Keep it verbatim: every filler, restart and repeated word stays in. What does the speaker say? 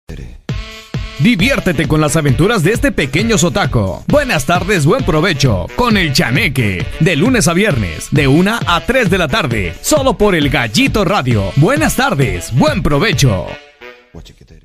Diviértete con las aventuras de este pequeño sotaco. Buenas tardes, buen provecho con el Chaneque. De lunes a viernes, de una a tres de la tarde. Solo por el Gallito Radio. Buenas tardes, buen provecho.